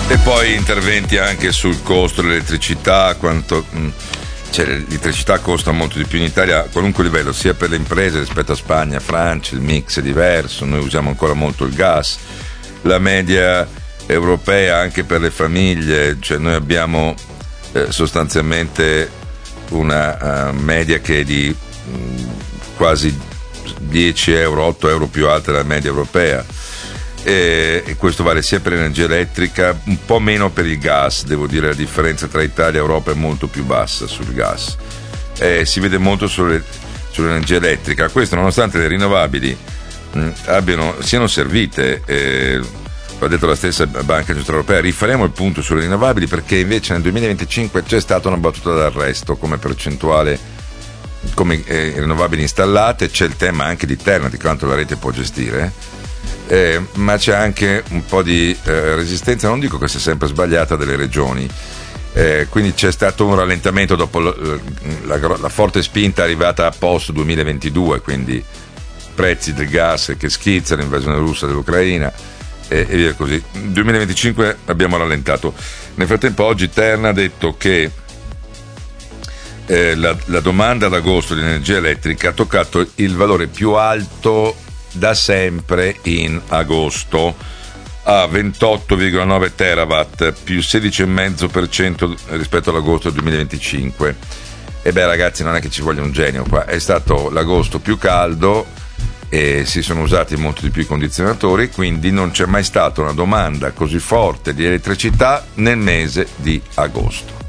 E poi interventi anche sul costo dell'elettricità, cioè l'elettricità costa molto di più in Italia a qualunque livello, sia per le imprese rispetto a Spagna, Francia, il mix è diverso, noi usiamo ancora molto il gas, la media europea anche per le famiglie, cioè noi abbiamo sostanzialmente una media che è di quasi 10 euro, 8 euro più alta della media europea. E questo vale sia per l'energia elettrica, un po' meno per il gas, devo dire la differenza tra Italia e Europa è molto più bassa sul gas, si vede molto sull'energia elettrica, questo nonostante le rinnovabili siano servite, l'ha detto la stessa Banca Centrale Europea, rifaremo il punto sulle rinnovabili perché invece nel 2025 c'è stata una battuta d'arresto come percentuale, come rinnovabili installate, c'è il tema anche di Terna, di quanto la rete può gestire. Ma c'è anche un po' di resistenza, non dico che sia sempre sbagliata, delle regioni, quindi c'è stato un rallentamento dopo la forte spinta arrivata a post 2022, quindi prezzi del gas che schizzano, l'invasione russa dell'Ucraina e via così. Nel 2025 abbiamo rallentato. Nel frattempo oggi Terna ha detto che la domanda ad agosto di energia elettrica ha toccato il valore più alto da sempre in agosto, a 28,9 terawatt, più 16,5% rispetto all'agosto 2025. E beh ragazzi, non è che ci voglia un genio qua, è stato l'agosto più caldo e si sono usati molto di più i condizionatori, quindi non c'è mai stata una domanda così forte di elettricità nel mese di agosto.